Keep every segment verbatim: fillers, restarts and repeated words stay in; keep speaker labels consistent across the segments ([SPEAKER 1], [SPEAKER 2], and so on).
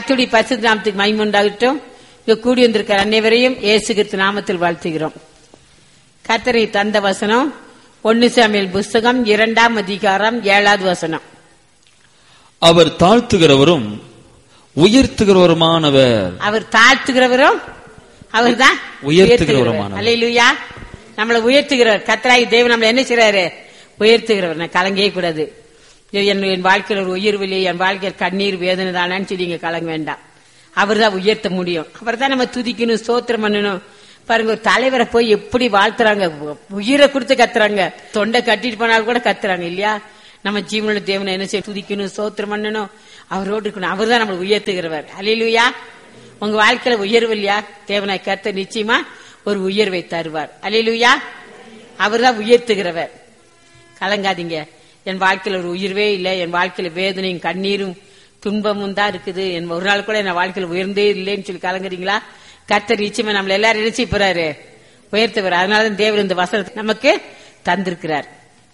[SPEAKER 1] கர்த்தருடைய பரிசுத்த நாமத்துக்கு மகிமை உண்டாகட்டும். இங்க கூடி வந்திருக்கிற அனைவரையும் இயேசு கிறிஸ்து நாமத்தில் வாழ்த்துகிறோம். கர்த்தரை தந்த வசனம் ஒன்னு சாமுவேல் புஸ்தகம் இரண்டாம் அதிகாரம் ஏழாவது வசனம்.
[SPEAKER 2] அவர் தாழ்த்துகிறவரும் உயர்த்துகிறவருமானவர். அவர்
[SPEAKER 1] தாழ்த்துகிறவரும் அவர் தான் உயர்த்துகிறவருமானவர். அல்லேலூயா. நம்மளை உயர்த்துகிறவர் கர்த்தராகிய தேவன் நம்மளை என்ன செய்றாரு? உயர்த்துகிறவர். நான் கலங்கவே கூடாது. என் வாழ்க்கையில் ஒரு உயர்வில்லை, என் வாழ்க்கையில் கண்ணீர் வேதனை தானான்னு சொல்லி இங்க கலங்க வேண்டாம். அவர் தான் உயர்த்த முடியும். அவர் தான் நம்ம துதிக்கணும், ஸ்தோத்திரம் பண்ணணும். பாருங்க, ஒரு தலைவரை போய் எப்படி வாழ்த்துறாங்க, உயிரை கொடுத்து கத்துறாங்க, தொண்டை கட்டிட்டு போனாலும் கூட கத்துறாங்க இல்லையா? நம்ம ஜீவனோட தேவனை என்ன செய்ய துதிக்கணும், ஸ்தோத்திரம் பண்ணணும், அவரோடு இருக்கணும். அவர் தான் நம்மளை உயர்த்துகிறவர். அல்லேலூயா. உங்க வாழ்க்கையில உயர்வு இல்லையா? தேவனை கர்த்தர் நிச்சயமா ஒரு உயர்வை தருவார். அல்லேலூயா. அவர் தான் உயர்த்துகிறவர். கலங்காதீங்க. என் வாழ்க்கையில ஒரு உயர்வே இல்லை, என் வாழ்க்கையில வேதனையும் கண்ணீரும் துன்பமும் தான் இருக்குது, என் ஒரு நாள் கூட என் வாழ்க்கையில உயர்ந்தே இல்லைன்னு சொல்லி கலங்குறீங்களா? கர்த்தர் நிச்சயமா நம்மள எல்லாரும் நினைச்சு போறாரு, உயர்த்துவார். அதனாலதான் தேவர் இந்த வசனத்தை நமக்கு தந்திருக்கிறார்.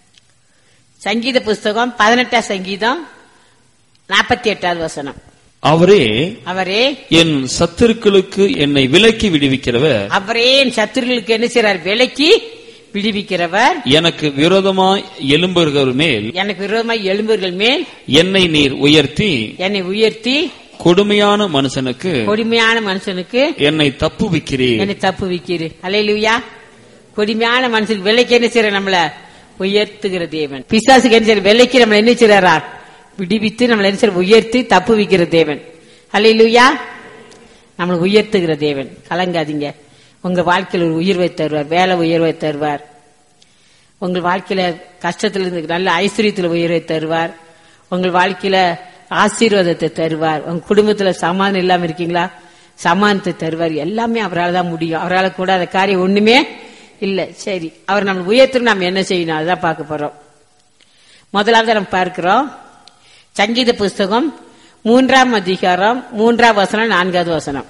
[SPEAKER 1] சங்கீத புஸ்தகம் பதினெட்டாம் சங்கீதம் நாற்பத்தி எட்டாவது வசனம்.
[SPEAKER 2] அவரே
[SPEAKER 1] அவரே
[SPEAKER 2] என் சத்துருக்களுக்கு என்னை விலக்கி விடுவிக்கிறவர்.
[SPEAKER 1] அவரே என் சத்துருக்களுக்கு என்ன செய்றார்? விலக்கி விடுவிக்கிறவர்.
[SPEAKER 2] எனக்கு விரோதமாய் எழும்புகிறவர் மேல்
[SPEAKER 1] எனக்கு விரோதமாய் எழும்புகள் மேல்
[SPEAKER 2] என்னை நீர் உயர்த்தி
[SPEAKER 1] என்னை உயர்த்தி
[SPEAKER 2] கொடுமையான மனுஷனுக்கு
[SPEAKER 1] கொடுமையான மனுஷனுக்கு
[SPEAKER 2] என்னை தப்புவிக்கிறீர்.
[SPEAKER 1] என்னை தப்புவிக்கிறீர். அல்லேலூயா. கொடுமையான மனுஷனுக்கு விலைக்கு என்ன செய்யற? நம்மள உயர்த்துகிற தேவன். பிசாசுக்கு என்ன செய்யற? விலைக்கு நம்மள என்ன செய்யறா? விடுவித்து நம்மள என்ன செய்ய? உயர்த்தி தப்புவிக்கிற தேவன். அல்லேலூயா. நம்மளை உயர்த்துகிற தேவன். கலங்காதீங்க. உங்க வாழ்க்கையில் ஒரு உயர்வை தருவார், வேலை உயர்வை தருவார். உங்கள் வாழ்க்கையில கஷ்டத்துல இருந்து நல்ல ஐஸ்வர்யத்துல உயர்வை தருவார். உங்கள் வாழ்க்கையில ஆசீர்வாதத்தை தருவார். உங்க குடும்பத்துல சமாதானம் இல்லாம இருக்கீங்களா? சமாதானத்தை தருவார். எல்லாமே அவரால் தான் முடியும். அவரால் கூடாத காரியம் ஒண்ணுமே இல்ல. சரி, அவர் நம்ம உயர்த்து நம்ம என்ன செய்யணும் அதுதான் பார்க்க போறோம். முதலாவது நம்ம பார்க்கிறோம் சங்கீத புஸ்தகம் மூன்றாம் அதிகாரம் மூன்றாம் வசனம் நான்காவது வசனம்.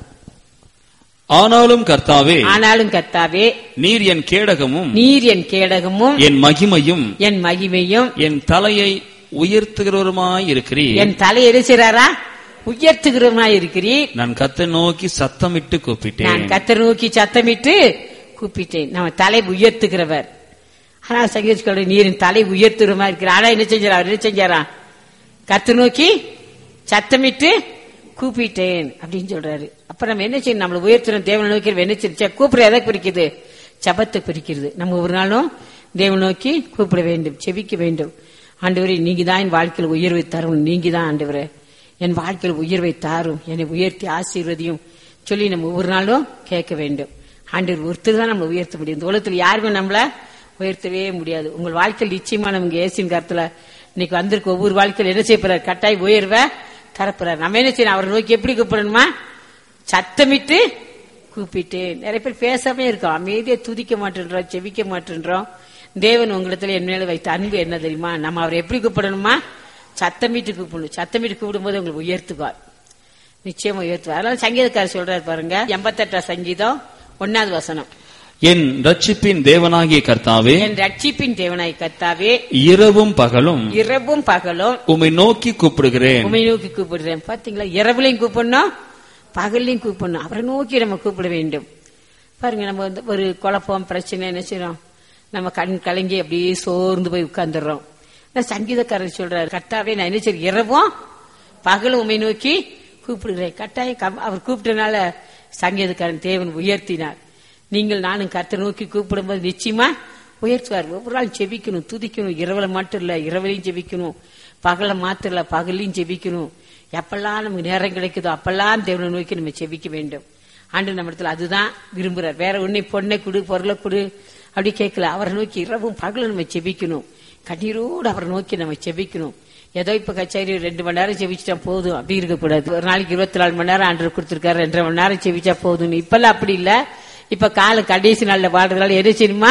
[SPEAKER 2] ஆனாலும் கர்த்தாவே
[SPEAKER 1] ஆனாலும் கர்த்தாவே
[SPEAKER 2] நீர் என் கேடகமும்
[SPEAKER 1] நீர் என் கேடகமும்
[SPEAKER 2] என் மகிமையும்
[SPEAKER 1] என் மகிமையும்
[SPEAKER 2] என் தலையை உயர்த்துகிறவருமாய் இருக்கிறீர்.
[SPEAKER 1] என் தலை எரிசிறாரா? உயர்த்துகிறவருமாய் இருக்கிறீர்.
[SPEAKER 2] நான் கர்த்தரை நோக்கி சத்தமிட்டு கூப்பிட்டேன்.
[SPEAKER 1] நான் கர்த்தரை நோக்கி சத்தமிட்டு கூப்பிட்டேன். நம்ம தலை உயர்த்துகிறவர். ஆனா சங்கீத நீரின் தலை உயர்த்துகிறமா இருக்கிற. ஆனா என்ன செஞ்சாரா? அவர் என்ன செஞ்சாரா? கர்த்தரை நோக்கி சத்தமிட்டு கூப்பிட்டேன் அப்படின்னு சொல்றாரு. அப்ப நம்ம என்ன செய்யணும்? நம்மளை உயர்த்தணும். தேவனை நோக்கி என்ன செய்ய? கூப்பிட எதை குறிக்குது? ஜபத்தை குறிக்கிறது. நம்ம ஒரு நாளும் தேவனை நோக்கி கூப்பிட வேண்டும், செபிக்க வேண்டும். ஆண்டவரே, நீங்க தான் என் வாழ்க்கையில் உயர்வை தரும், நீங்க தான் ஆண்டவரே என் வாழ்க்கையில் உயர்வை தாரும், என்னை உயர்த்தி ஆசீர்வதியும் சொல்லி நம்ம ஒவ்வொரு நாளும் கேட்க வேண்டும். ஆண்டவர் ஒருத்தர் தான் நம்மளை உயர்த்த முடியும். இந்த உலகத்தில் யாருமே நம்மள உயர்த்தவே முடியாது. உங்கள் வாழ்க்கையில் நிச்சயமா நமக்கு ஏசின் கருத்துல இன்னைக்கு வந்திருக்க ஒவ்வொரு வாழ்க்கையில் என்ன செய்ய போறாரு? கட்டாய் உயர்வை தரப்புறாரு. நம்ம என்ன செய்யணும்? அவரை நோக்கி எப்படி கூப்பிடணுமா? சத்தமிட்டு கூப்பிட்டு. நிறைய பேர் பேசாமே இருக்கோம், அமைதியை துதிக்க மாட்டேன்றோம், செவிக்க மாட்டேன்றோம். தேவன் உங்களிடத்துல என் மேல வைத்த அன்பு என்ன தெரியுமா? நம்ம அவரை எப்படி கூப்பிடணுமா? சத்தமிட்டு கூப்பிடணும். சத்தமிட்டு கூப்பிடும் போது உங்களுக்கு உயர்த்துவார், நிச்சயமா உயர்த்துவார். அதனால சங்கீதக்காரர் சொல்றாரு பாருங்க, எண்பத்தி எட்டாம் சங்கீதம் ஒன்னாவது வசனம்.
[SPEAKER 2] என் ரட்சிப்பின் தேவனாகிய கர்த்தாவே
[SPEAKER 1] என் ரட்சிப்பின் தேவனாகிய கர்த்தாவே
[SPEAKER 2] இரவும் பகலும்
[SPEAKER 1] இரவும் பகலும்
[SPEAKER 2] உம்மை நோக்கி கூப்பிடுகிறேன்.
[SPEAKER 1] உம்மை நோக்கி கூப்பிடுறேன். பாத்தீங்களா? இரவுலையும் கூப்பிடணும், பகல்லையும் கூப்பிடணும். அவரை நோக்கி நம்ம கூப்பிட வேண்டும். பாருங்க, நம்ம வந்து ஒரு குழப்பம் பிரச்சனை என்ன செய்யறோம்? நம்ம கண் கலங்கி அப்படியே சோர்ந்து போய் உட்கார்ந்துடுறோம். சங்கீதக்காரர் சொல்றாரு, கர்த்தாவே நான் என்ன செய்ய? இரவும் பகலும் உம்மை நோக்கி கூப்பிடுகிறேன். கட்டாயம் அவர் கூப்பிட்டனால சங்கீதக்காரன் தேவன் உயர்த்தினார். நீங்கள் நானும் கர்த்தரை நோக்கி கூப்பிடும் போது நிச்சயமா உயர்த்துவார். ஒவ்வொரு நாள் செபிக்கணும், துதிக்கணும். இரவுல மட்டும் இல்ல, இரவுலையும் செபிக்கணும். பகல மாத்திரம் இல்ல, பகலையும் செபிக்கணும். எப்பெல்லாம் நமக்கு நேரம் கிடைக்குதோ அப்பெல்லாம் தேவனை நோக்கி நம்ம செபிக்க வேண்டும். ஆண்டு நம்ம இடத்துல அதுதான் விரும்புறார். வேற ஒண்ணு பொண்ணை கொடு, பொருளை கொடு அப்படி கேட்கல. அவரை நோக்கி இரவும் பகலும் நம்ம செபிக்கணும். கண்ணீரோடு அவரை நோக்கி நம்ம செபிக்கணும். ஏதோ இப்ப கச்சேரி ரெண்டு மணி நேரம் செவிச்சா போதும் அப்படி இருக்கக்கூடாது. ஒரு நாளைக்கு இருபத்தி நாலு மணி நேரம் ஆண்டு கொடுத்திருக்காரு, ரெண்டரை மணி நேரம் செவிச்சா போதும். இப்பெல்லாம் அப்படி இல்ல. இப்ப கால கடைசி நாள்ல பாடுறதுனால என்ன செய்யணுமா?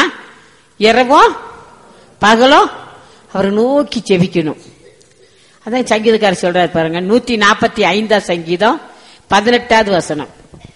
[SPEAKER 1] இரவும் பகலும் அவரை நோக்கி செபிக்கணும். அதான் சங்கீதக்காரர் சொல்றாரு பாருங்க, நூத்தி நாற்பத்தி ஐந்தாம் சங்கீதம் பதினெட்டாவது வசனம்.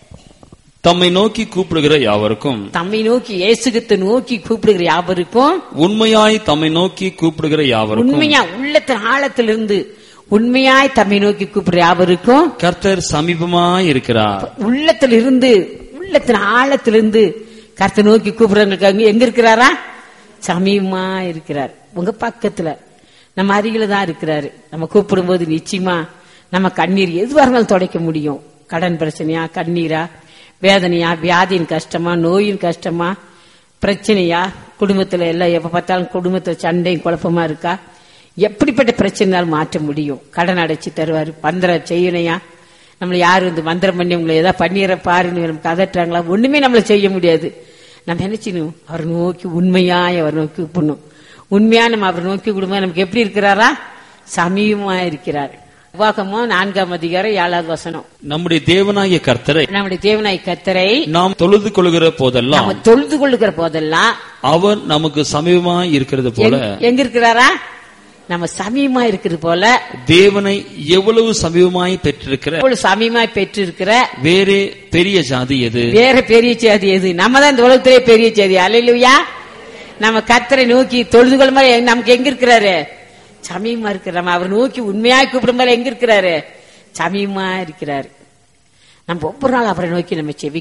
[SPEAKER 2] தம்மை நோக்கி கூப்பிடுகிற யாவருக்கும்
[SPEAKER 1] தம்மை நோக்கி இயேசுகிறிஸ்து நோக்கி கூப்பிடுகிற யாவருக்கும்
[SPEAKER 2] உண்மையாய் தம்மை நோக்கி கூப்பிடுகிற யாவருக்கும்
[SPEAKER 1] உண்மையா உள்ளத்தின் ஆழத்திலிருந்து உண்மையாய் தம்மை நோக்கி கூப்பிடுற யாவருக்கும்
[SPEAKER 2] கர்த்தர் சமீபமாய் இருக்கிறார்.
[SPEAKER 1] உள்ளத்திலிருந்து உள்ளத்தின் ஆழத்திலிருந்து கர்த்தர் நோக்கி கூப்பிடுறவங்களுக்கு அங்க எங்க இருக்கிறாரா? சமீபமா இருக்கிறார். உங்க பக்கத்துல நம்ம அருகில தான் இருக்கிறாரு. நம்ம கூப்பிடும் போது நிச்சயமா நம்ம கண்ணீர் எதுவாக இருந்தாலும் துடைக்க முடியும். கடன் பிரச்சனையா, கண்ணீரா, வேதனையா, வியாதியின் கஷ்டமா, நோயின் கஷ்டமா, பிரச்சனையா, குடும்பத்துல எல்லாம் எப்ப பார்த்தாலும் குடும்பத்துல சண்டையும் குழப்பமா இருக்கா, எப்படிப்பட்ட பிரச்சனையாலும் மாற்ற முடியும். கடன் அடைச்சி தருவாரு. மந்திரம் செய்யணையா, நம்மளை யாரு வந்து மந்திரம் பண்ணி உங்களை ஏதாவது பண்ணிடுற பாருன்னு நமக்கு அதட்டுறாங்களா? ஒண்ணுமே நம்மள செய்ய முடியாது. நம்ம நினைச்சிடணும், அவரை நோக்கி உண்மையாய் அவர் நோக்கி கூப்பிடணும். உண்மையா நம்ம அவரை நோக்கி கூடும்போது நமக்கு எப்படி இருக்கிறாரா? சமீபமா இருக்கிறார். உபாகமோ நான்காம் அதிகாரம் ஏழாவது வசனம்.
[SPEAKER 2] நம்முடைய தேவனாகிய கர்த்தரை
[SPEAKER 1] நம்முடைய தேவனாகிய கர்த்தரை
[SPEAKER 2] நாம் தொழுது கொள்கிற போதெல்லாம்
[SPEAKER 1] நம்ம தொழுது கொள்ளுகிற போதெல்லாம்
[SPEAKER 2] அவர் நமக்கு சமீபமாய் இருக்கிறது போல.
[SPEAKER 1] எங்க இருக்கிறாரா? நம்ம சமீபமா இருக்கிறது போல. தேவனை
[SPEAKER 2] எவ்வளவு சமீபமாய் பெற்றிருக்கிற
[SPEAKER 1] எவ்வளவு சமீபமாய் பெற்றிருக்கிற
[SPEAKER 2] வேறே பெரிய ஜாதி எது?
[SPEAKER 1] வேற பெரிய ஜாதி எது? நம்ம தான் இந்த உலகத்திலே பெரிய ஜாதி. அல்லேலூயா. நம்ம கர்த்தரை நோக்கி தொழுது கொள்ளும் போது நமக்கு எங்க இருக்கிறாரு? சமீபமா இருக்கிற. நம்ம அவர் நோக்கி உண்மையாய் கூப்பிடும் போது எங்க இருக்கிறாரு? சமீபமா இருக்கிறாரு. நம்ம ஒவ்வொரு நாள் அவரை நோக்கி நம்ம செவி